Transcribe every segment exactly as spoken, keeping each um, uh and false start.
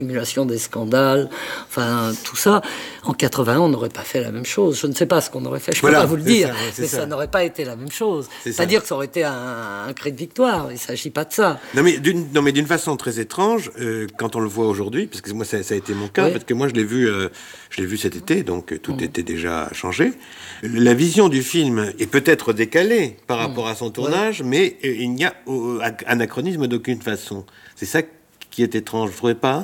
L'accumulation des scandales, enfin tout ça. En quatre-vingt-un, on n'aurait pas fait la même chose. Je ne sais pas ce qu'on aurait fait, je ne voilà, peux pas vous le dire, ça, ouais, mais ça. ça n'aurait pas été la même chose. C'est C'est-à-dire ça. que ça aurait été un, un cri de victoire, il ne s'agit pas de ça. Non mais d'une, non, mais d'une façon très étrange, euh, quand on le voit aujourd'hui, parce que moi ça, ça a été mon cas, Oui. parce que moi je l'ai vu, euh, je l'ai vu cet été, donc tout mmh. était déjà changé. La vision du film est peut-être décalée par rapport mmh. à son tournage, ouais. mais euh, il n'y a euh, anachronisme d'aucune façon. C'est ça qui est étrange, vous ne trouvez pas ?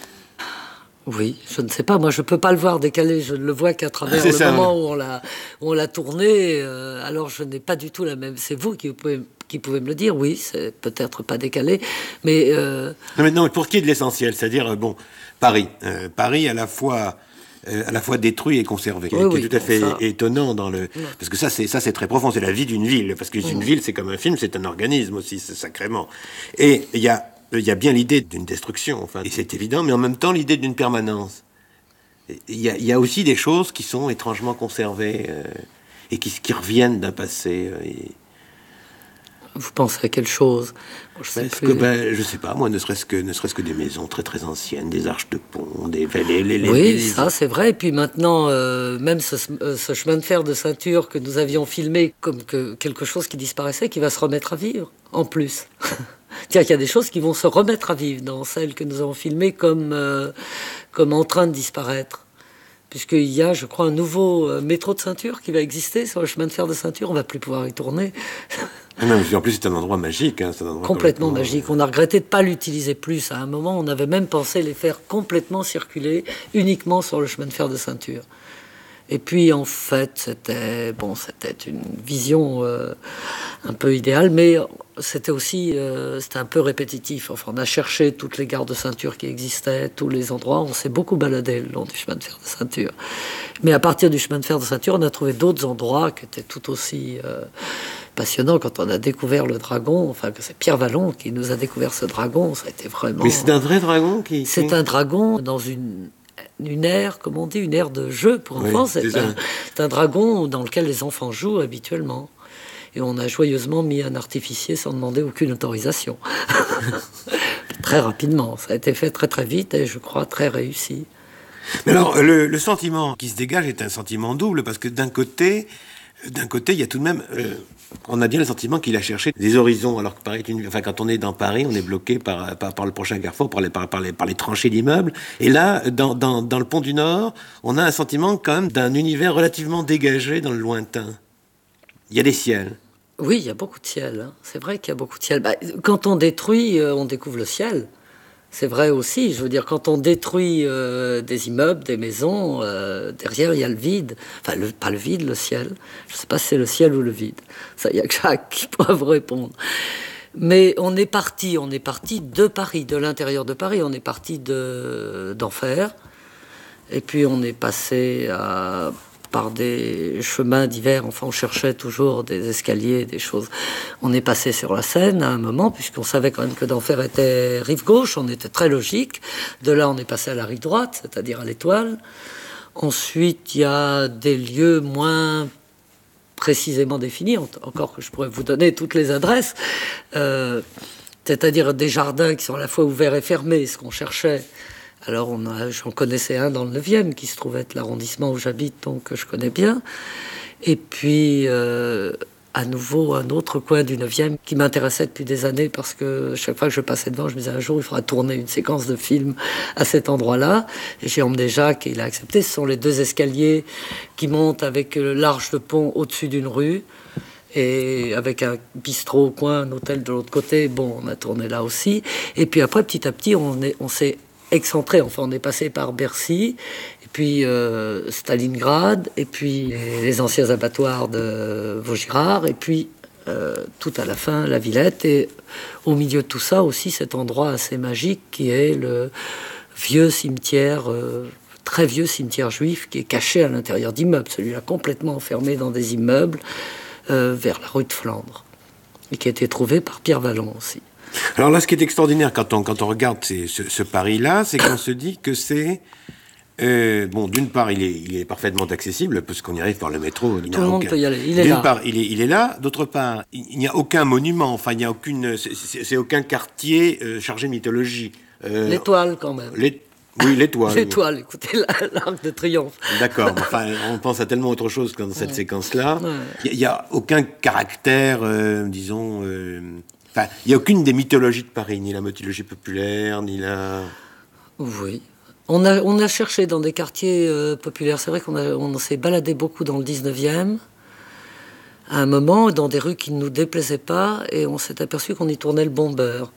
Oui, je ne sais pas. Moi, je ne peux pas le voir décalé. Je ne le vois qu'à travers c'est le ça, moment ouais. où on l'a, où on l'a tourné. Euh, alors, je n'ai pas du tout la même... C'est vous qui pouvez, qui pouvez me le dire. Oui, c'est peut-être pas décalé, mais... Euh... Non, mais non, pour qui est de l'essentiel, c'est-à-dire, euh, bon, Paris. Euh, Paris, à la fois... Euh, à la fois détruit et conservé, oui, qui est oui, tout à fait ça. étonnant dans le... Non. Parce que ça, c'est, ça, c'est très profond, c'est la vie d'une ville. Parce que mmh. une ville, c'est comme un film, c'est un organisme aussi, c'est sacrément. Et il y a... Il y a bien l'idée d'une destruction, enfin, et c'est évident, mais en même temps l'idée d'une permanence. Il y a, il y a aussi des choses qui sont étrangement conservées euh, et qui, qui reviennent d'un passé. Euh, et... Vous pensez à quelle chose? Je sais, que, ben, je sais pas, moi, ne serait-ce que, ne serait-ce que des maisons très très anciennes, des arches de pont, des... Les, les, les, oui, les... ça c'est vrai. Et puis maintenant, euh, même ce, ce chemin de fer de ceinture que nous avions filmé comme que quelque chose qui disparaissait, qui va se remettre à vivre, en plus. Tiens, il y a des choses qui vont se remettre à vivre dans celles que nous avons filmées comme, euh, comme en train de disparaître. Puisqu'il y a, je crois, un nouveau euh, métro de ceinture qui va exister sur le chemin de fer de ceinture. On ne va plus pouvoir y tourner. Non, mais en plus, c'est un endroit magique. Hein, c'est un endroit complètement, complètement magique. On a regretté de ne pas l'utiliser plus. À un moment, on avait même pensé les faire complètement circuler uniquement sur le chemin de fer de ceinture. Et puis, en fait, c'était, bon, c'était une vision euh, un peu idéale, mais c'était aussi euh, c'était un peu répétitif. Enfin, on a cherché toutes les gares de ceinture qui existaient, tous les endroits. On s'est beaucoup baladé le long du chemin de fer de ceinture. Mais à partir du chemin de fer de ceinture, on a trouvé d'autres endroits qui étaient tout aussi euh, passionnants. Quand on a découvert le dragon, enfin, que c'est Pierre Vallon qui nous a découvert ce dragon, ça a été vraiment... Mais c'est un vrai dragon qui... C'est un dragon dans une... une aire, comme on dit, une aire de jeu pour enfants. Oui, c'est, c'est, un, c'est un dragon dans lequel les enfants jouent habituellement. Et on a joyeusement mis un artificier sans demander aucune autorisation. Très rapidement. Ça a été fait très très vite et je crois très réussi. Mais alors, le, le sentiment qui se dégage est un sentiment double, parce que d'un côté, d'un côté, il y a tout de même... Euh, on a bien le sentiment qu'il a cherché des horizons, alors que Paris est une... enfin, quand on est dans Paris, on est bloqué par, par, par le prochain carrefour, par les, par, par, les, par les tranchées d'immeubles. Et là, dans, dans, dans le pont du Nord, on a un sentiment quand même d'un univers relativement dégagé dans le lointain. Il y a des ciels. Oui, il y a beaucoup de ciel. Hein. C'est vrai qu'il y a beaucoup de ciel. Bah, quand on détruit, euh, on découvre le ciel. C'est vrai aussi. Je veux dire, quand on détruit euh, des immeubles, des maisons, euh, derrière, il y a le vide. Enfin, le, pas le vide, le ciel. Je ne sais pas si c'est le ciel ou le vide. Ça, il n'y a que Jacques qui pourra vous répondre. Mais on est parti, on est parti de Paris, de l'intérieur de Paris. On est parti de, d'Enfer. Et puis, on est passé à... par des chemins divers, enfin on cherchait toujours des escaliers, des choses. On est passé sur la Seine à un moment, puisqu'on savait quand même que d'Enfer était rive gauche, on était très logique. De là on est passé à la rive droite, c'est-à-dire à l'Étoile. Ensuite il y a des lieux moins précisément définis, encore que je pourrais vous donner toutes les adresses, euh, c'est-à-dire des jardins qui sont à la fois ouverts et fermés, ce qu'on cherchait. Alors, on a, j'en connaissais un dans le neuvième, qui se trouvait être l'arrondissement où j'habite, donc que je connais bien. Et puis, euh, à nouveau, un autre coin du neuvième qui m'intéressait depuis des années, parce que chaque fois que je passais devant, je me disais un jour, il faudra tourner une séquence de film à cet endroit-là. Et j'ai emmené Jacques, et il a accepté. Ce sont les deux escaliers qui montent avec l'arche de pont au-dessus d'une rue. Et avec un bistrot au coin, un hôtel de l'autre côté. Bon, on a tourné là aussi. Et puis après, petit à petit, on, est, on s'est... excentré, enfin on est passé par Bercy, et puis euh, Stalingrad, et puis les, les anciens abattoirs de Vaugirard, et puis euh, tout à la fin la Villette, et au milieu de tout ça aussi cet endroit assez magique qui est le vieux cimetière, euh, très vieux cimetière juif qui est caché à l'intérieur d'immeubles, celui-là complètement enfermé dans des immeubles euh, vers la rue de Flandre, et qui a été trouvé par Pierre Vallon aussi. Alors là, ce qui est extraordinaire quand on, quand on regarde ces, ce, ce Paris-là, c'est qu'on se dit que c'est... Euh, bon, d'une part, il est, il est parfaitement accessible, parce qu'on y arrive par le métro. Tout le monde aucun... peut y aller, il est d'une là. D'une part, il est, il est là. D'autre part, il, il n'y a aucun monument, enfin, il n'y a aucune... C'est, c'est aucun quartier euh, chargé de mythologie. Euh, l'étoile, quand même. Les... Oui, l'étoile. L'étoile, écoutez, l'Arc de Triomphe. D'accord, enfin, on pense à tellement autre chose que dans cette ouais. séquence-là. Il ouais. n'y a, a aucun caractère, euh, disons... Euh... Enfin, il n'y a aucune des mythologies de Paris, ni la mythologie populaire, ni la... Oui. On a, on a cherché dans des quartiers euh, populaires. C'est vrai qu'on a, on s'est baladé beaucoup dans le dix-neuvième, à un moment, dans des rues qui ne nous déplaisaient pas, et on s'est aperçu qu'on y tournait le bon beurre.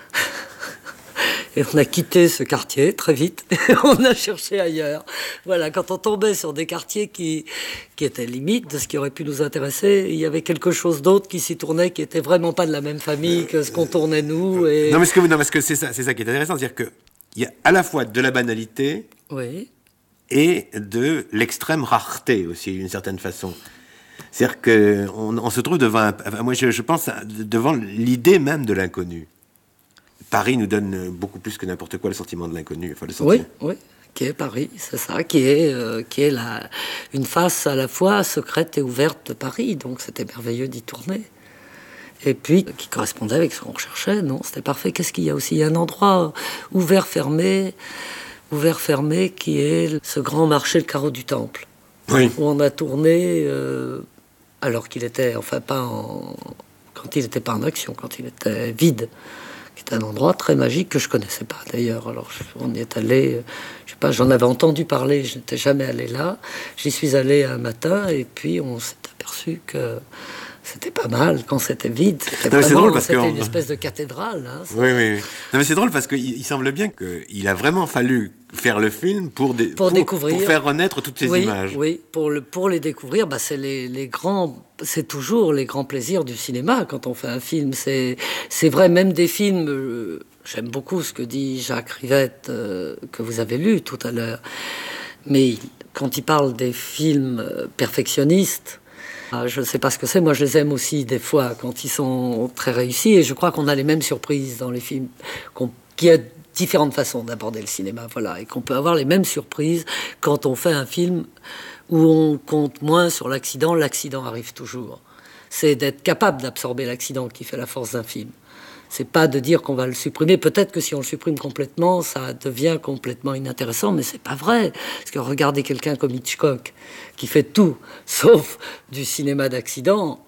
Et on a quitté ce quartier très vite, et on a cherché ailleurs. Voilà, quand on tombait sur des quartiers qui, qui étaient limites de ce qui aurait pu nous intéresser, il y avait quelque chose d'autre qui s'y tournait, qui était vraiment pas de la même famille que ce qu'on tournait nous. Et... Non, mais, ce que, non, parce que c'est ça, c'est ça qui est intéressant, c'est-à-dire que il y a à la fois de la banalité oui. et de l'extrême rareté aussi, d'une certaine façon. C'est-à-dire qu'on on se trouve devant, un, enfin, moi je, je pense, à, devant l'idée même de l'inconnu. Paris nous donne beaucoup plus que n'importe quoi le sentiment de l'inconnu. Enfin, le sentiment. Oui, oui, qui est Paris, c'est ça, qui est, euh, qui est la, une face à la fois secrète et ouverte de Paris. Donc c'était merveilleux d'y tourner. Et puis, qui correspondait avec ce qu'on recherchait, non, c'était parfait. Qu'est-ce qu'il y a aussi? Il y a un endroit ouvert, fermé, ouvert, fermé, qui est ce grand marché, le carreau du Temple. Oui. Où on a tourné, euh, alors qu'il était, enfin, pas en... quand il n'était pas en action, quand il était vide. C'est un endroit très magique que je connaissais pas d'ailleurs. Alors on y est allé, je sais pas, j'en avais entendu parler, je n'étais jamais allé là. J'y suis allé un matin et puis on s'est aperçu que c'était pas mal quand c'était vide. C'était, non, vraiment, c'est drôle parce c'était que une espèce de cathédrale. Hein, oui, oui, oui. Non, mais c'est drôle parce qu'il il semble bien qu'il a vraiment fallu faire le film pour, dé... pour, pour découvrir, pour faire renaître toutes ces oui, images. Oui, pour, le, pour les découvrir, bah, c'est les, les grands, c'est toujours les grands plaisirs du cinéma quand on fait un film. C'est, c'est vrai, même des films. Euh, j'aime beaucoup ce que dit Jacques Rivette, euh, que vous avez lu tout à l'heure. Mais quand il parle des films euh, perfectionnistes, euh, je ne sais pas ce que c'est. Moi, je les aime aussi des fois quand ils sont très réussis. Et je crois qu'on a les mêmes surprises dans les films, qu'on, qu'il y a différentes façons d'aborder le cinéma, voilà, et qu'on peut avoir les mêmes surprises quand on fait un film où on compte moins sur l'accident. L'accident arrive toujours. C'est d'être capable d'absorber l'accident qui fait la force d'un film. C'est pas de dire qu'on va le supprimer. Peut-être que si on le supprime complètement, ça devient complètement inintéressant, mais c'est pas vrai. Parce que regardez quelqu'un comme Hitchcock, qui fait tout, sauf du cinéma d'accident.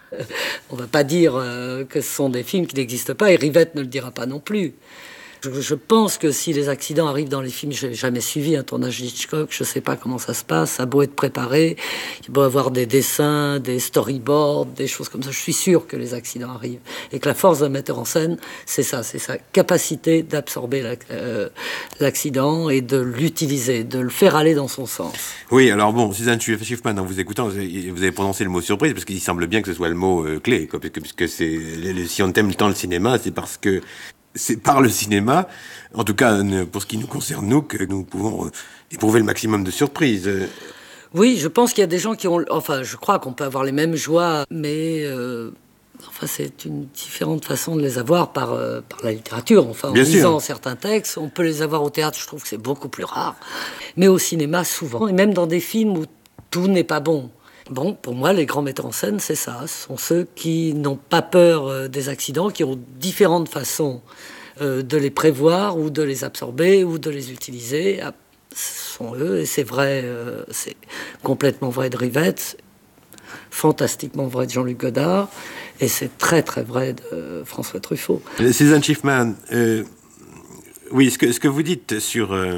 On va pas dire euh, que ce sont des films qui n'existent pas, et Rivette ne le dira pas non plus. Je, je pense que si les accidents arrivent dans les films, je n'ai jamais suivi un tournage d'Hitchcock, je ne sais pas comment ça se passe, ça a beau être préparé, il doit y avoir des dessins, des storyboards, des choses comme ça. Je suis sûr que les accidents arrivent. Et que la force d'un metteur en scène, c'est ça, c'est sa capacité d'absorber la, euh, l'accident et de l'utiliser, de le faire aller dans son sens. Oui, alors bon, Suzanne Schiffman, en vous écoutant, vous avez, vous avez prononcé le mot surprise, parce qu'il semble bien que ce soit le mot euh, clé, quoi, puisque, puisque c'est, si on aime tant le cinéma, c'est parce que c'est par le cinéma, en tout cas pour ce qui nous concerne, nous, que nous pouvons éprouver le maximum de surprise. Oui, je pense qu'il y a des gens qui ont... Enfin, je crois qu'on peut avoir les mêmes joies, mais... Euh, enfin, c'est une différente façon de les avoir par, euh, par la littérature. Enfin, en Bien lisant sûr. certains textes, on peut les avoir au théâtre, je trouve que c'est beaucoup plus rare. Mais au cinéma, souvent. Et même dans des films où tout n'est pas bon. Bon, pour moi, les grands metteurs en scène, c'est ça. Ce sont ceux qui n'ont pas peur euh, des accidents, qui ont différentes façons euh, de les prévoir ou de les absorber ou de les utiliser. Ah, ce sont eux, et c'est vrai, euh, c'est complètement vrai de Rivette, fantastiquement vrai de Jean-Luc Godard, et c'est très très vrai de François Truffaut. Suzanne Schiffman, euh, oui, ce que, ce que vous dites sur, euh,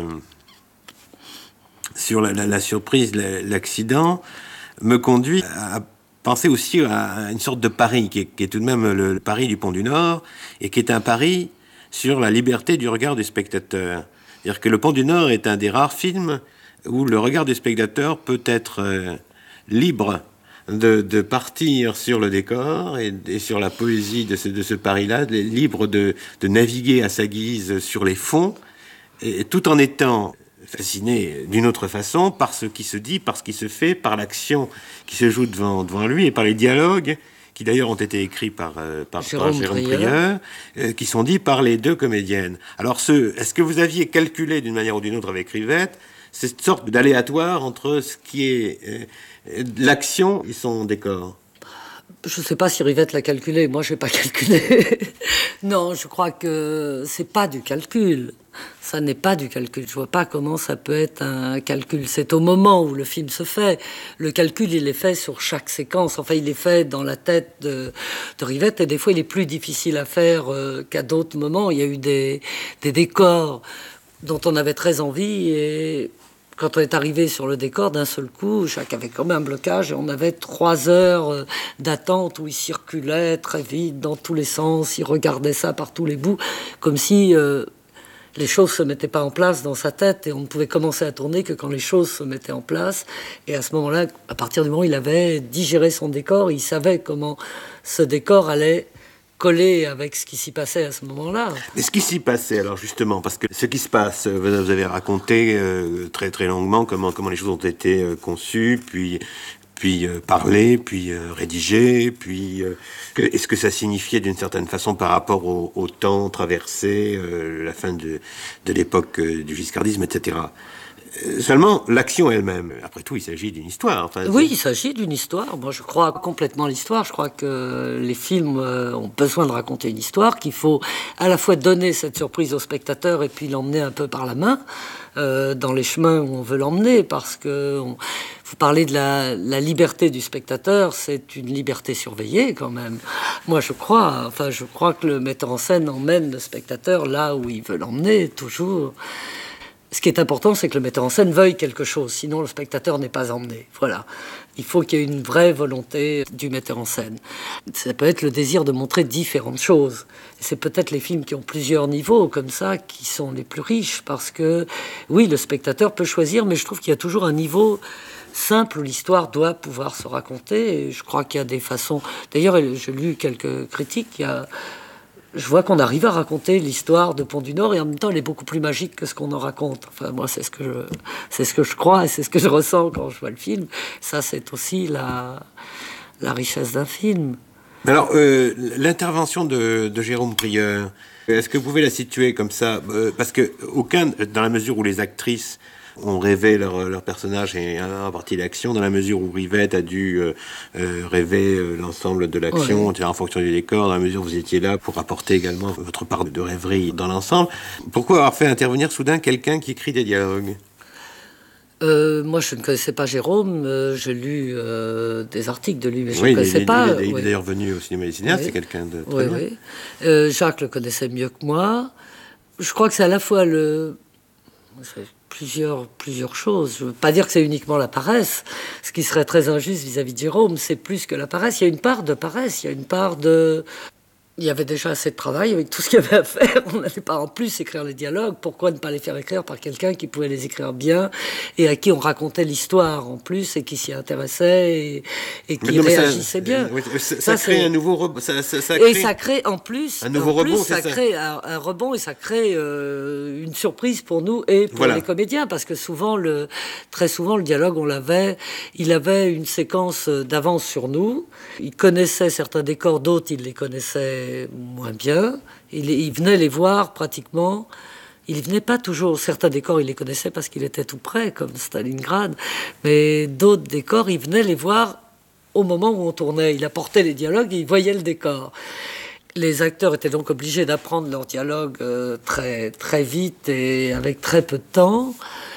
sur la, la, la surprise, la, l'accident, me conduit à penser aussi à une sorte de pari, qui est, qui est tout de même le, le pari du Pont du Nord, et qui est un pari sur la liberté du regard du spectateur. C'est-à-dire que le Pont du Nord est un des rares films où le regard du spectateur peut être euh, libre de, de partir sur le décor et, et sur la poésie de ce, de ce pari-là, libre de, de naviguer à sa guise sur les fonds, et, tout en étant fasciné d'une autre façon par ce qui se dit, par ce qui se fait, par l'action qui se joue devant, devant lui et par les dialogues qui d'ailleurs ont été écrits par, euh, par Jérôme, par Jérôme Prieur, euh, qui sont dits par les deux comédiennes. Alors, ce, est-ce que vous aviez calculé d'une manière ou d'une autre avec Rivette cette sorte d'aléatoire entre ce qui est euh, l'action et son décor? Je ne sais pas si Rivette l'a calculé. Moi, je n'ai pas calculé. Non, je crois que c'est pas du calcul. Ça n'est pas du calcul. Je vois pas comment ça peut être un calcul. C'est au moment où le film se fait. Le calcul, il est fait sur chaque séquence. Enfin, il est fait dans la tête de, de Rivette. Et des fois, il est plus difficile à faire euh, qu'à d'autres moments. Il y a eu des, des décors dont on avait très envie. Et quand on est arrivé sur le décor, d'un seul coup, Jacques avait comme un blocage. Et on avait trois heures euh, d'attente où il circulait très vite dans tous les sens. Il regardait ça par tous les bouts. Comme si... Euh, les choses se mettaient pas en place dans sa tête et on ne pouvait commencer à tourner que quand les choses se mettaient en place. Et à ce moment-là, à partir du moment où il avait digéré son décor, il savait comment ce décor allait coller avec ce qui s'y passait à ce moment-là. Mais ce qui s'y passait, alors justement, parce que ce qui se passe, vous avez raconté euh, très très longuement comment, comment les choses ont été euh, conçues, puis... puis euh, parler, puis euh, rédiger, puis euh, que, est-ce que ça signifiait d'une certaine façon par rapport au, au temps traversé, euh, la fin de, de l'époque euh, du giscardisme, et cetera. Euh, seulement, l'action elle-même, après tout, il s'agit d'une histoire. Enfin, oui, il s'agit d'une histoire. Moi, je crois complètement l'histoire. Je crois que les films euh, ont besoin de raconter une histoire, qu'il faut à la fois donner cette surprise au spectateur et puis l'emmener un peu par la main euh, dans les chemins où on veut l'emmener, parce que... On, vous parlez de la, la liberté du spectateur, c'est une liberté surveillée quand même. Moi, je crois, enfin, je crois que le metteur en scène emmène le spectateur là où il veut l'emmener, toujours. Ce qui est important, c'est que le metteur en scène veuille quelque chose, sinon le spectateur n'est pas emmené. Voilà. Il faut qu'il y ait une vraie volonté du metteur en scène. Ça peut être le désir de montrer différentes choses. C'est peut-être les films qui ont plusieurs niveaux comme ça qui sont les plus riches, parce que, oui, le spectateur peut choisir, mais je trouve qu'il y a toujours un niveau simple où l'histoire doit pouvoir se raconter. Et je crois qu'il y a des façons... D'ailleurs, j'ai lu quelques critiques. Il y a... Je vois qu'on arrive à raconter l'histoire de Pont du Nord et en même temps, elle est beaucoup plus magique que ce qu'on en raconte. Enfin, moi, c'est ce que je, c'est ce que je crois et c'est ce que je ressens quand je vois le film. Ça, c'est aussi la, la richesse d'un film. Alors, euh, l'intervention de, de Jérôme Prieur, est-ce que vous pouvez la situer comme ça ? euh, Parce que aucun, dans la mesure où les actrices ont rêvé leur, leur personnage et en partie l'action, dans la mesure où Rivette a dû euh, euh, rêver euh, l'ensemble de l'action, ouais. En fonction du décor, dans la mesure où vous étiez là pour apporter également votre part de rêverie dans l'ensemble. Pourquoi avoir fait intervenir soudain quelqu'un qui écrit des dialogues ? Euh, moi, je ne connaissais pas Jérôme. Euh, j'ai lu euh, des articles de lui, mais je oui, ne connaissais il, pas. Il, il, il oui. est d'ailleurs venu au cinéma des cinéastes, oui. C'est quelqu'un de très oui, bien. Oui. Euh, Jacques le connaissait mieux que moi. Je crois que c'est à la fois le... C'est plusieurs, plusieurs choses. Je ne veux pas dire que c'est uniquement la paresse, ce qui serait très injuste vis-à-vis de Jérôme. C'est plus que la paresse. Il y a une part de paresse, il y a une part de... Il y avait déjà assez de travail avec tout ce qu'il y avait à faire. On n'allait pas en plus écrire les dialogues. Pourquoi ne pas les faire écrire par quelqu'un qui pouvait les écrire bien et à qui on racontait l'histoire en plus et qui s'y intéressait et, et qui non, réagissait ça, bien. Oui, ça, ça crée un nouveau rebond. Ça, ça, ça crée et ça crée en plus un nouveau rebond. Plus, ça, ça crée un, un rebond et ça crée euh, une surprise pour nous et pour voilà. les comédiens, parce que souvent, le, très souvent, le dialogue, on l'avait. Il avait une séquence d'avance sur nous. Il connaissait certains décors, d'autres il les connaissait moins bien. Il, il venait les voir pratiquement. Il venait pas toujours. Certains décors, il les connaissait parce qu'il était tout près, comme Stalingrad. Mais d'autres décors, il venait les voir au moment où on tournait. Il apportait les dialogues et il voyait le décor. Les acteurs étaient donc obligés d'apprendre leur dialogue euh, très, très vite et avec très peu de temps.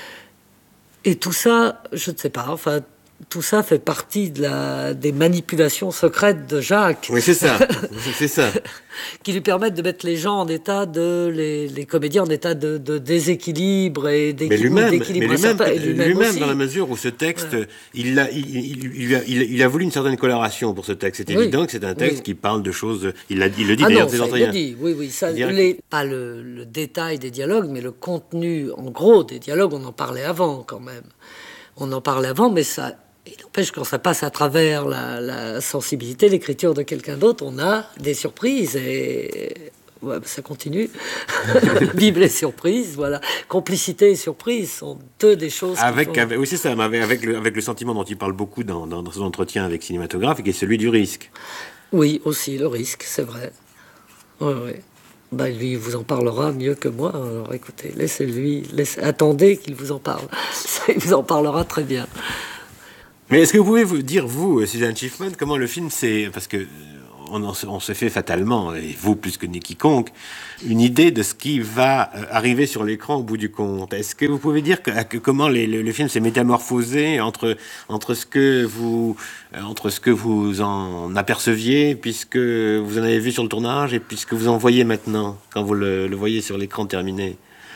Et tout ça, je ne sais pas, enfin... Tout ça fait partie de la, des manipulations secrètes de Jacques. Oui, c'est ça. c'est ça. Qui lui permettent de mettre les gens en état de... Les, les comédiens en état de, de déséquilibre et d'équilibre. Mais lui-même, mais lui-même, lui-même, lui-même dans la mesure où ce texte, ouais. il, a, il, il, il, a, il, il a voulu une certaine coloration pour ce texte. C'est oui. évident que c'est un texte oui. qui parle de choses... Il, a, il le dit ah d'ailleurs, non, c'est ça, il le dit, oui, oui. Ça, les, pas le, le détail des dialogues, mais le contenu, en gros, des dialogues, on en parlait avant, quand même. On en parlait avant, mais ça... Il n'empêche, quand ça passe à travers la, la sensibilité, l'écriture de quelqu'un d'autre, on a des surprises et ouais, ça continue. Vive les surprises, voilà. Complicité et surprise sont deux des choses. Avec, font... avec, oui, c'est ça, avec, avec, le, avec le sentiment dont il parle beaucoup dans, dans, dans son entretien avec Cinématographe, qui est celui du risque. Oui, aussi, le risque, c'est vrai. Oui, oui. Ben, lui, il vous en parlera mieux que moi. Alors écoutez, laissez-lui, laissez, attendez qu'il vous en parle. Il vous en parlera très bien. Mais est-ce que vous pouvez vous dire, vous, Suzanne Schiffman, comment le film s'est... Parce que on, on se fait fatalement, et vous plus que ni quiconque, une idée de ce qui va arriver sur l'écran au bout du compte. Est-ce que vous pouvez dire que, que comment les, le, le film s'est métamorphosé entre, entre, ce que vous, entre ce que vous en aperceviez, puisque vous en avez vu sur le tournage, et puis ce que vous en voyez maintenant, quand vous le, le voyez sur l'écran terminé?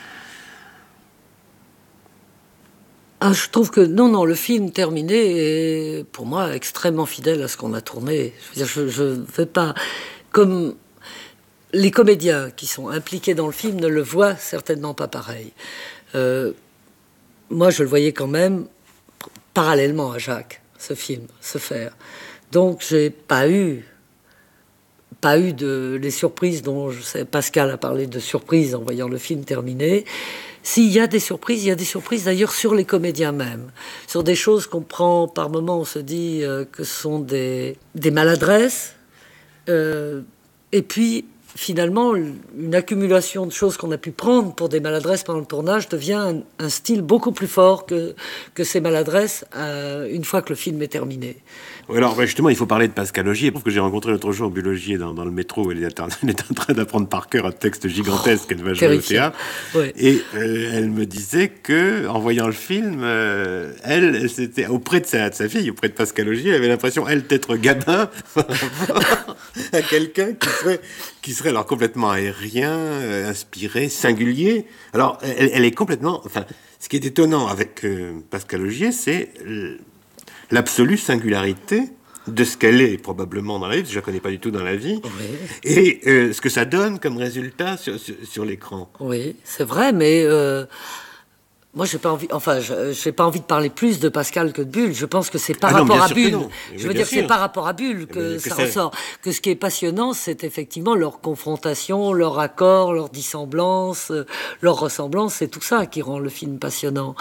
Ah, je trouve que non, non, le film terminé est pour moi extrêmement fidèle à ce qu'on a tourné. Je veux dire, je, je ne veux pas... Comme les comédiens qui sont impliqués dans le film ne le voient certainement pas pareil. Euh, moi, je le voyais quand même parallèlement à Jacques, ce film, se faire. Donc, j'ai pas eu... pas eu de les surprises dont je sais, Pascal a parlé de surprises en voyant le film terminé. S'il y a des surprises, il y a des surprises d'ailleurs sur les comédiens même, sur des choses qu'on prend par moments, on se dit euh, que ce sont des, des maladresses, euh, et puis finalement une accumulation de choses qu'on a pu prendre pour des maladresses pendant le tournage devient un, un style beaucoup plus fort que, que ces maladresses euh, une fois que le film est terminé. Alors justement, il faut parler de Pascal Augier, que j'ai rencontré l'autre jour Bulogier dans, dans le métro. Elle est, en, elle est en train d'apprendre par cœur un texte gigantesque qu'elle va jouer terrifiant. Au théâtre. Ouais. Et euh, elle me disait que, en voyant le film, euh, elle, elle c'était auprès de sa, de sa fille, auprès de Pascal Augier, elle avait l'impression, elle, d'être gamin à quelqu'un qui serait, qui serait alors complètement aérien, euh, inspiré, singulier. Alors, elle, elle est complètement... Enfin, ce qui est étonnant avec euh, Pascal Augier, c'est... Euh, l'absolue singularité de ce qu'elle est probablement dans la vie, je ne la connais pas du tout dans la vie, oui. et euh, ce que ça donne comme résultat sur, sur, sur l'écran. Oui, c'est vrai, mais euh, moi, j'ai pas envie, enfin, je n'ai pas envie de parler plus de Pascal que de Bulle. Je pense que c'est par ah rapport non, à Bulle. Je veux dire, sûr. c'est par rapport à Bulle que, que ça ressort. Que ce qui est passionnant, c'est effectivement leur confrontation, leur accord, leur dissemblance, leur ressemblance, c'est tout ça qui rend le film passionnant.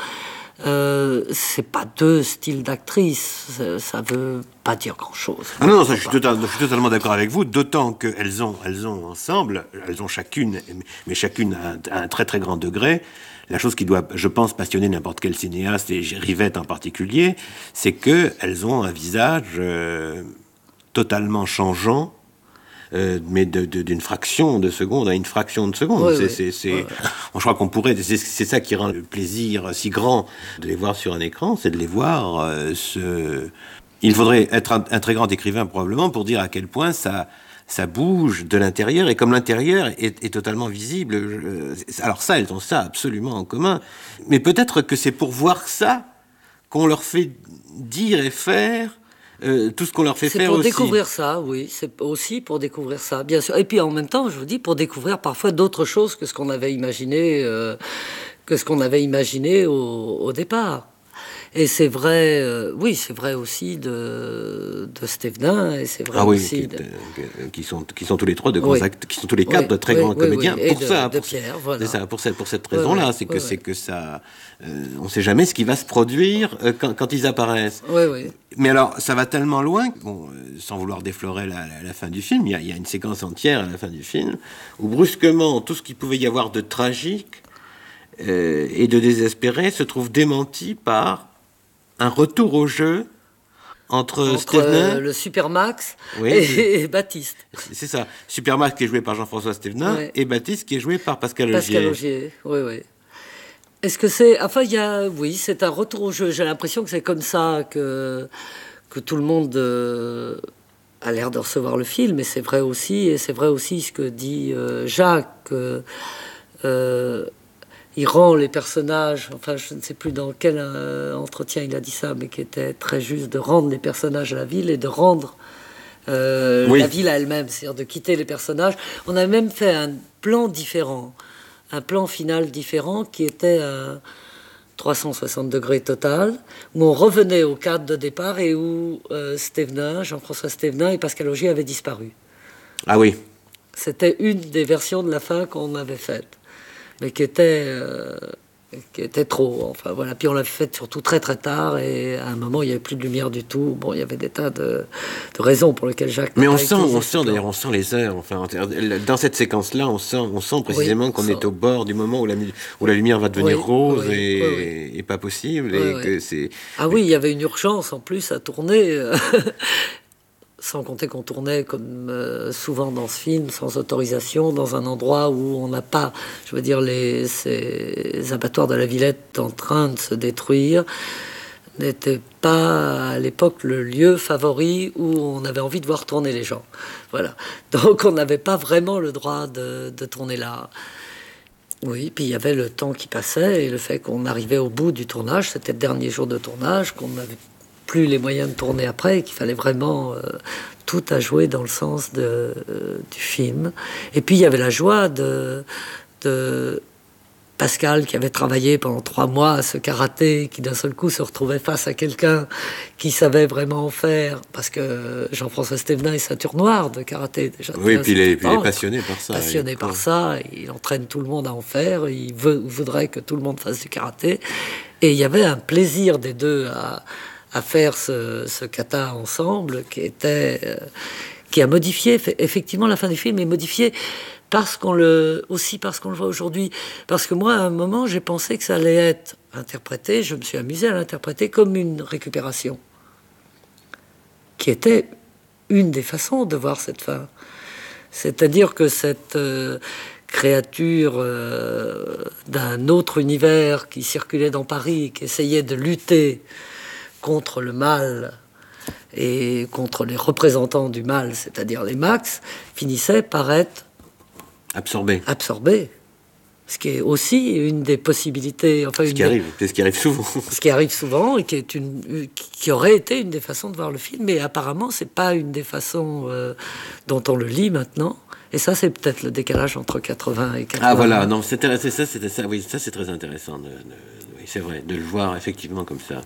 Euh, c'est pas deux styles d'actrices, ça, ça veut pas dire grand-chose. Ah non, non ça, je, suis total, je suis totalement d'accord avec vous, d'autant qu'elles ont, elles ont ensemble, elles ont chacune, mais chacune à un, à un très très grand degré, la chose qui doit, je pense, passionner n'importe quel cinéaste, et Rivette en particulier, c'est qu'elles ont un visage euh, totalement changeant, Euh, mais de, de, d'une fraction de seconde à une fraction de seconde. Oui, c'est, oui. c'est, c'est, ouais. Je crois qu'on pourrait... C'est, c'est ça qui rend le plaisir si grand de les voir sur un écran, c'est de les voir euh, se... Il faudrait être un, un très grand écrivain, probablement, pour dire à quel point ça, ça bouge de l'intérieur, et comme l'intérieur est, est totalement visible... Je... Alors ça, elles ont ça absolument en commun. Mais peut-être que c'est pour voir ça qu'on leur fait dire et faire... Euh, tout ce qu'on leur fait c'est faire pour aussi. découvrir ça, oui. C'est aussi pour découvrir ça, bien sûr. Et puis en même temps, je vous dis, pour découvrir parfois d'autres choses que ce qu'on avait imaginé, euh, que ce qu'on avait imaginé au, au départ. Et c'est vrai, euh, oui, c'est vrai aussi de, de Stévenin, et c'est vrai ah oui, aussi qui, de... de, qui sont qui sont tous les trois de grands oui. acteurs, qui sont tous les quatre oui, de très oui, grands oui, comédiens. Oui, pour de, ça, de pour, Pierre, voilà. C'est ça, pour cette pour cette raison-là, oui, c'est que oui, c'est oui. que ça, euh, on ne sait jamais ce qui va se produire euh, quand, quand ils apparaissent. Oui, oui. Mais alors, ça va tellement loin, bon, euh, sans vouloir déflorer la, la, la fin du film, il y, a, il y a une séquence entière à la fin du film où brusquement tout ce qu'il pouvait y avoir de tragique euh, et de désespéré se trouve démenti par un retour au jeu entre, entre Stévenin, euh, le Supermax oui, et, et Baptiste. C'est ça. Supermax qui est joué par Jean-François Stévenin, oui. Et Baptiste qui est joué par Pascal Augier. Pascal Augier, oui, oui. Est-ce que c'est... Enfin, il y a... Oui, c'est un retour au jeu. J'ai l'impression que c'est comme ça que, que tout le monde euh, a l'air de recevoir le film. Et c'est vrai aussi, et c'est vrai aussi ce que dit euh, Jacques. Euh, euh, il rend les personnages... Enfin, je ne sais plus dans quel euh, entretien il a dit ça, mais qui était très juste, de rendre les personnages à la ville et de rendre euh, oui. la ville à elle-même. C'est-à-dire de quitter les personnages. On a même fait un plan différent. Un plan final différent qui était à trois cent soixante degrés total, où on revenait au cadre de départ et où euh, Stévenin, Jean-François Stévenin et Pascal Augier avaient disparu. Ah oui. C'était une des versions de la fin qu'on avait faite, mais qui était... Euh, qui était trop. Enfin voilà. Puis on l'a fait surtout très très tard et à un moment il n'y avait plus de lumière du tout. Bon, il y avait des tas de, de raisons pour lesquelles Jacques. Mais on sent, on sent d'ailleurs, on sent les heures. Enfin, dans cette séquence-là, on sent, on sent précisément oui, qu'on est au bord du moment où la, où la lumière va devenir oui, rose oui, et, oui, oui. et pas possible oui, et oui. que c'est. Ah oui, il y avait une urgence en plus à tourner. Sans compter qu'on tournait, comme euh, souvent dans ce film, sans autorisation, dans un endroit où on n'a pas, je veux dire, les, ces abattoirs de la Villette en train de se détruire, n'était pas à l'époque le lieu favori où on avait envie de voir tourner les gens. Voilà. Donc on n'avait pas vraiment le droit de, de tourner là. Oui, puis il y avait le temps qui passait et le fait qu'on arrivait au bout du tournage, c'était le dernier jour de tournage, qu'on avait plus les moyens de tourner après, qu'il fallait vraiment euh, tout à jouer dans le sens de, euh, du film. Et puis il y avait la joie de, de Pascal qui avait travaillé pendant trois mois à ce karaté, qui d'un seul coup se retrouvait face à quelqu'un qui savait vraiment en faire, parce que Jean-François Stévenin est ceinture noire de karaté déjà. Oui, puis il, est, puis il est passionné par ça. Passionné par ça, il entraîne tout le monde à en faire, il veut, voudrait que tout le monde fasse du karaté. Et il y avait un plaisir des deux à à faire ce, ce kata ensemble qui était euh, qui a modifié effectivement la fin du film est modifiée parce qu'on le aussi parce qu'on le voit aujourd'hui, parce que moi à un moment j'ai pensé que ça allait être interprété, je me suis amusé à l'interpréter comme une récupération, qui était une des façons de voir cette fin, c'est-à-dire que cette euh, créature euh, d'un autre univers qui circulait dans Paris, qui essayait de lutter contre le mal et contre les représentants du mal, c'est-à-dire les Max, finissait par être absorbé. absorbé. Ce qui est aussi une des possibilités. Enfin, ce une qui arrive, c'est ce qui arrive souvent. Ce qui arrive souvent et qui est une, qui aurait été une des façons de voir le film, mais apparemment c'est pas une des façons euh, dont on le lit maintenant. Et ça, c'est peut-être le décalage entre quatre-vingts et quatre-vingts. Ah voilà, non, c'était ça, c'était ça. Oui, ça c'est très intéressant. De, de, oui, c'est vrai, de le voir effectivement comme ça.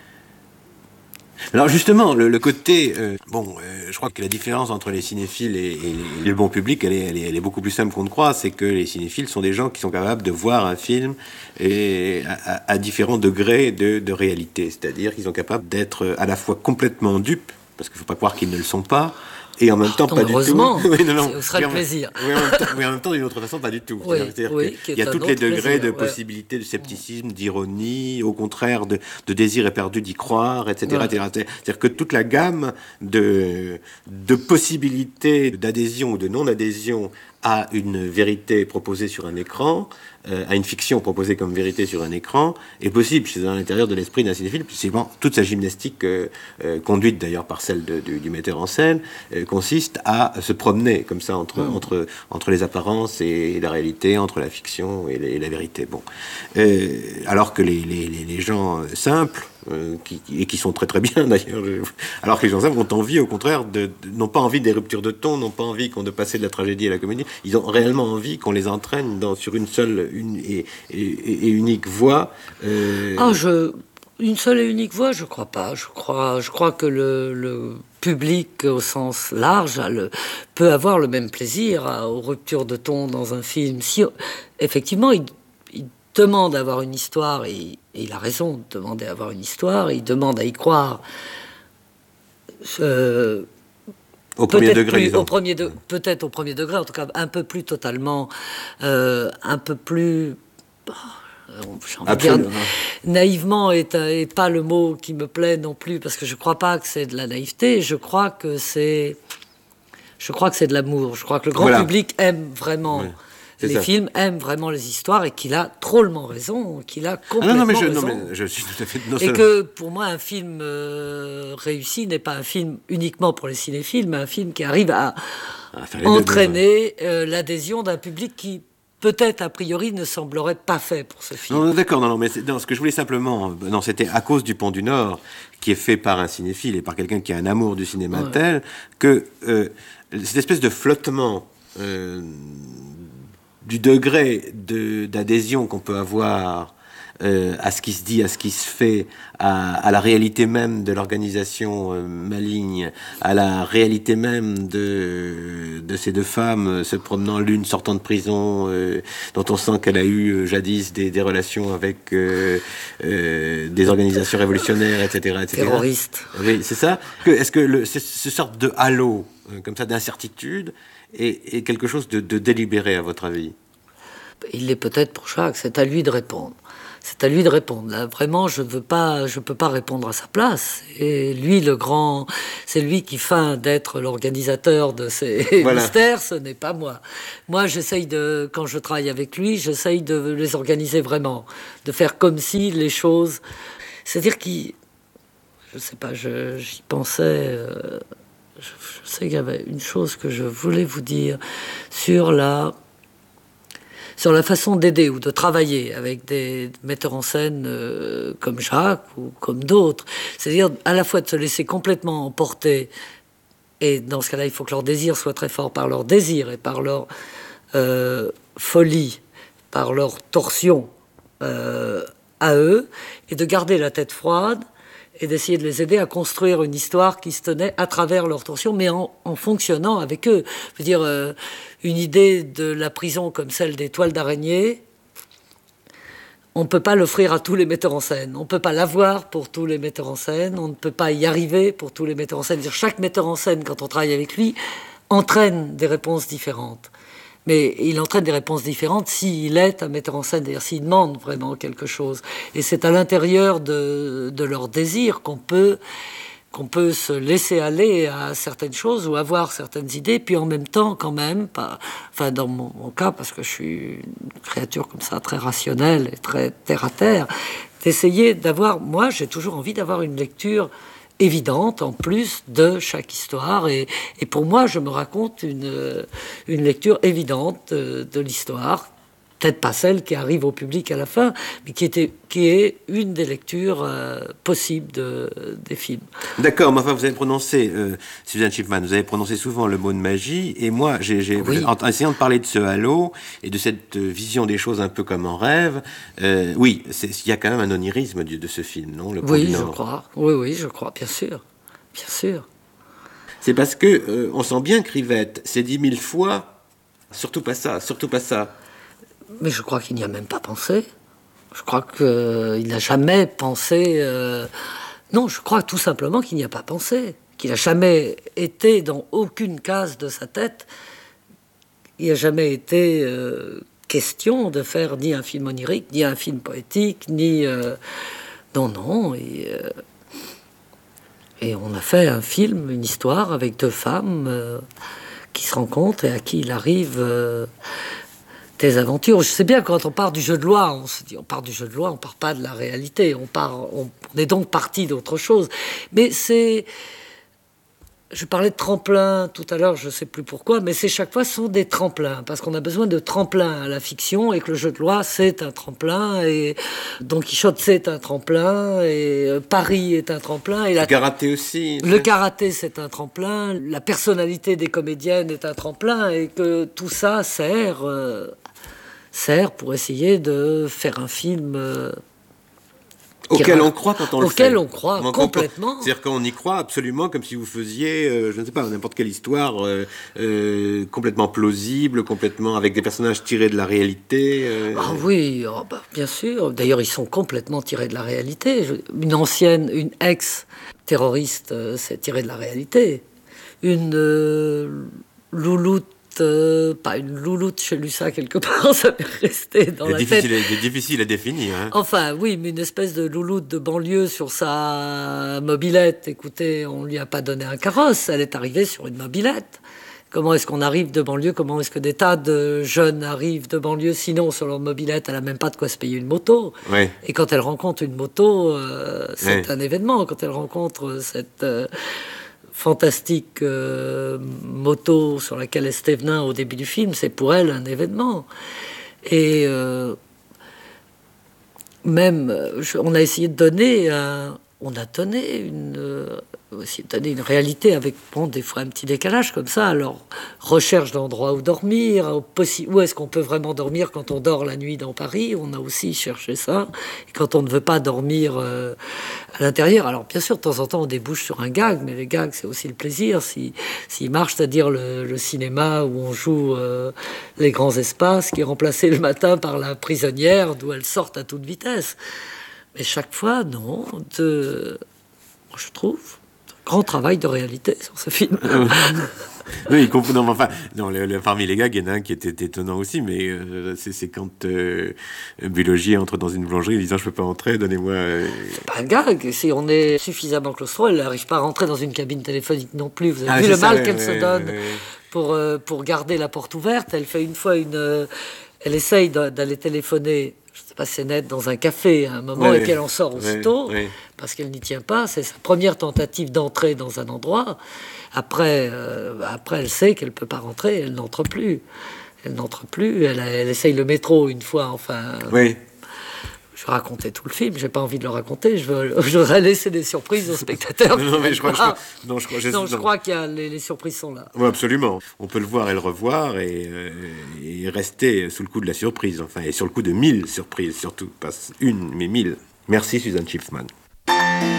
Alors justement, le, le côté... Euh, bon, euh, je crois que la différence entre les cinéphiles et, et, et le bon public, elle est, elle, est, elle est beaucoup plus simple qu'on ne croit. C'est que les cinéphiles sont des gens qui sont capables de voir un film et à, à, à différents degrés de, de réalité. C'est-à-dire qu'ils sont capables d'être à la fois complètement dupes, parce qu'il ne faut pas croire qu'ils ne le sont pas, et en même temps, oh, pas du tout. Oui, non, non. Ce serait le plaisir. Oui, en même temps, oui, en même temps, d'une autre façon, pas du tout. Oui, C'est-à-dire oui, qu'il y a tous les degrés plaisir, de ouais. possibilité, de scepticisme, d'ironie, au contraire, de, de désir éperdu d'y croire, et cetera, ouais. et cetera. C'est-à-dire que toute la gamme de, de possibilités d'adhésion ou de non-adhésion à une vérité proposée sur un écran, euh, à une fiction proposée comme vérité sur un écran, est possible chez à l'intérieur de l'esprit d'un cinéphile. C'est bon, toute sa gymnastique, euh, euh, conduite d'ailleurs par celle de, de, du metteur en scène, euh, consiste à se promener comme ça entre, mmh. entre, entre les apparences et la réalité, entre la fiction et, les, et la vérité. Bon. Euh, alors que les, les, les gens simples, Euh, qui, et qui sont très très bien d'ailleurs, alors que les gens simples ont envie au contraire, de, de, n'ont pas envie des ruptures de ton, n'ont pas envie qu'on de passer de la tragédie à la comédie, ils ont réellement envie qu'on les entraîne dans, sur une seule une, et, et, et unique voie. Euh... Ah, je, une seule et unique voie, je crois pas. Je crois, je crois que le, le public au sens large le, peut avoir le même plaisir à, aux ruptures de ton dans un film. Si effectivement il, il demande à avoir une histoire, et, et il a raison de demander à avoir une histoire, il demande à y croire. Euh, au premier degré, plus, au premier de, peut-être au premier degré, en tout cas un peu plus totalement, euh, un peu plus... Oh, j'ai envie de dire, naïvement est, est pas le mot qui me plaît non plus, parce que je crois pas que c'est de la naïveté, je crois que c'est... Je crois que c'est de l'amour. Je crois que le grand voilà. public aime vraiment... Ouais. Les ça. films aiment vraiment les histoires et qu'il a drôlement raison, qu'il a complètement ah non, non, mais je, raison. Non, mais je suis tout à fait... Non, et que pour moi, un film euh, réussi n'est pas un film uniquement pour les cinéphiles, mais un film qui arrive à, à entraîner euh, l'adhésion d'un public qui, peut-être, a priori, ne semblerait pas fait pour ce film. Non, d'accord, non, non, mais non, ce que je voulais simplement... Non, c'était à cause du Pont du Nord, qui est fait par un cinéphile et par quelqu'un qui a un amour du cinéma ouais. tel, que euh, cette espèce de flottement... Euh, du degré de, d'adhésion qu'on peut avoir euh, à ce qui se dit, à ce qui se fait, à, à la réalité même de l'organisation euh, maligne, à la réalité même de, de ces deux femmes euh, se promenant, l'une sortant de prison, euh, dont on sent qu'elle a eu euh, jadis des, des relations avec euh, euh, des organisations révolutionnaires, et cetera, et cetera. Terroristes. Oui, c'est ça. Que, est-ce que le, ce, ce sorte de halo, euh, comme ça, d'incertitude, est, est quelque chose de, de délibéré, à votre avis? Il l'est peut-être pour Jacques, c'est à lui de répondre. C'est à lui de répondre. Là, vraiment, je veux pas, je peux pas répondre à sa place. Et lui, le grand, c'est lui qui feint d'être l'organisateur de ces voilà. mystères. Ce n'est pas moi. Moi, j'essaye de, quand je travaille avec lui, j'essaye de les organiser vraiment, de faire comme si les choses, c'est-à-dire qu'il, je sais pas, je, j'y pensais. Euh, je, je sais qu'il y avait une chose que je voulais vous dire sur la. sur la façon d'aider ou de travailler avec des metteurs en scène euh, comme Jacques ou comme d'autres. C'est-à-dire à la fois de se laisser complètement emporter, et dans ce cas-là, il faut que leur désir soit très fort par leur désir et par leur euh, folie, par leur torsion euh, à eux, et de garder la tête froide et d'essayer de les aider à construire une histoire qui se tenait à travers leur torsion, mais en, en fonctionnant avec eux. Je veux dire, euh, une idée de la prison comme celle des toiles d'araignée, on ne peut pas l'offrir à tous les metteurs en scène. On ne peut pas l'avoir pour tous les metteurs en scène. On ne peut pas y arriver pour tous les metteurs en scène. C'est-à-dire, chaque metteur en scène, quand on travaille avec lui, entraîne des réponses différentes. Mais il entraîne des réponses différentes s'il est un metteur en scène, c'est-à-dire s'il demande vraiment quelque chose. Et c'est à l'intérieur de, de leur désir qu'on peut, qu'on peut se laisser aller à certaines choses ou avoir certaines idées, puis en même temps, quand même, pas, enfin dans mon, mon cas, parce que je suis une créature comme ça, très rationnelle et très terre-à-terre, d'essayer d'avoir, moi j'ai toujours envie d'avoir une lecture évidente en plus de chaque histoire, et, et pour moi je me raconte une, une lecture évidente de, de l'histoire, peut-être pas celle qui arrive au public à la fin, mais qui, était, qui est une des lectures euh, possibles de, des films. D'accord, mais enfin vous avez prononcé, euh, Suzanne Schiffman, vous avez prononcé souvent le mot de magie, et moi, j'ai, j'ai, oui. en, en essayant de parler de ce halo et de cette vision des choses un peu comme en rêve, euh, oui, il y a quand même un onirisme de, de ce film, non, le Oui, je crois. Oui, oui, je crois, bien sûr, bien sûr. C'est parce que euh, on sent bien que Rivette s'est dit mille fois, surtout pas ça, surtout pas ça. Mais je crois qu'il n'y a même pas pensé. Je crois qu'il euh, n'a jamais pensé... Euh... Non, je crois tout simplement qu'il n'y a pas pensé. Qu'il n'a jamais été dans aucune case de sa tête. Il n'a jamais été euh, question de faire ni un film onirique, ni un film poétique, ni... Euh... Non, non. Et, euh... et on a fait un film, une histoire, avec deux femmes euh, qui se rencontrent et à qui il arrive... Euh... des aventures. Je sais bien, quand on part du jeu de loi, on se dit, on part du jeu de loi, on part pas de la réalité. On part, on, on est donc parti d'autre chose. Mais c'est, je parlais de tremplin tout à l'heure, je sais plus pourquoi, mais c'est chaque fois sont des tremplins, parce qu'on a besoin de tremplins à la fiction, et que le jeu de loi c'est un tremplin, et Don Quichotte c'est un tremplin, et Paris est un tremplin, et la... le karaté aussi. Le karaté c'est un tremplin, la personnalité des comédiennes est un tremplin, et que tout ça sert. Euh... sert pour essayer de faire un film euh, auquel on croit quand on le fait. Auquel on croit on complètement. On, c'est-à-dire qu'on y croit absolument comme si vous faisiez, euh, je ne sais pas, n'importe quelle histoire euh, euh, complètement plausible, complètement avec des personnages tirés de la réalité. Euh... Ah oui, oh bah, bien sûr. D'ailleurs, ils sont complètement tirés de la réalité. Une ancienne, une ex-terroriste, euh, c'est tiré de la réalité. Une euh, louloute Euh, pas une louloute, j'ai lu ça quelque part, ça m'est resté dans la tête. C'est difficile à définir. Hein. Enfin, oui, mais une espèce de louloute de banlieue sur sa mobilette. Écoutez, on lui a pas donné un carrosse, elle est arrivée sur une mobilette. Comment est-ce qu'on arrive de banlieue? Comment est-ce que des tas de jeunes arrivent de banlieue? Sinon, sur leur mobilette, elle n'a même pas de quoi se payer une moto. Oui. Et quand elle rencontre une moto, euh, c'est oui. un événement. Quand elle rencontre cette... Euh, fantastique euh, moto sur laquelle est Stévenin au début du film, c'est pour elle un événement. Et euh, même, je, on a essayé de donner, un, on a donné une, aussi donner une réalité avec bon, des fois un petit décalage comme ça. Alors, recherche d'endroits où dormir, possi- où est-ce qu'on peut vraiment dormir quand on dort la nuit dans Paris, on a aussi cherché ça. Et quand on ne veut pas dormir euh, à l'intérieur, alors bien sûr, de temps en temps, on débouche sur un gag, mais les gags, c'est aussi le plaisir. S'il si, marche, c'est-à-dire le, le cinéma où on joue euh, les grands espaces, qui est remplacé le matin par la prisonnière, d'où elles sortent à toute vitesse. Mais chaque fois, non, de... je trouve... grand travail de réalité sur ce film. Oui, il non, enfin, non, le, le, parmi les gags, il y en a un qui était étonnant aussi, mais euh, c'est, c'est quand euh, Bulogier entre dans une boulangerie disant je peux pas entrer, donnez-moi. Euh... C'est pas un gag. Si on est suffisamment claustro, elle n'arrive pas à rentrer dans une cabine téléphonique non plus. Vous avez ah, vu le ça, mal ouais, qu'elle ouais, se donne ouais. pour euh, pour garder la porte ouverte. Elle fait une fois une, euh, elle essaye d'aller téléphoner. Je ne sais pas si c'est net, dans un café à un moment, ouais, et puis elle en sort aussitôt, ouais, ouais. parce qu'elle n'y tient pas. C'est sa première tentative d'entrer dans un endroit. Après, euh, après elle sait qu'elle ne peut pas rentrer, elle n'entre plus. Elle n'entre plus, elle, elle essaye le métro une fois, enfin... Oui. Je vais raconter tout le film, j'ai pas envie de le raconter, je, veux, je voudrais laisser des surprises aux spectateurs. non, non, mais je crois, je crois, non, je crois, je, non, je crois que les, les surprises sont là. Oui, absolument. On peut le voir et le revoir et, euh, et rester sous le coup de la surprise, enfin, et sur le coup de mille surprises, surtout, pas une, mais mille. Merci Suzanne Schiffsman.